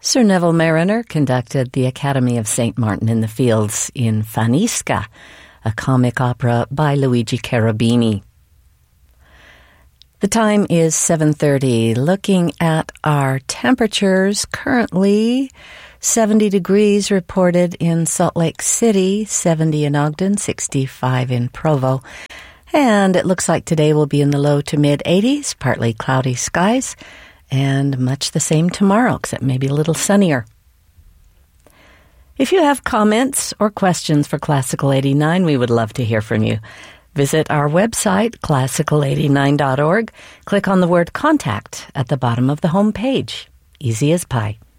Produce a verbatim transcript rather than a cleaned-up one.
Sir Neville Mariner conducted The Academy of Saint Martin in the Fields in Fanisca, a comic opera by Luigi Cherubini. The time is seven thirty. Looking at our temperatures, currently seventy degrees reported in Salt Lake City, seventy in Ogden, sixty-five in Provo. And it looks like today will be in the low to mid-eighties, partly cloudy skies, and much the same tomorrow, except maybe a little sunnier. If you have comments or questions for Classical eighty-nine, we would love to hear from you. Visit our website, classical eighty-nine dot org. Click on the word Contact at the bottom of the home page. Easy as pie.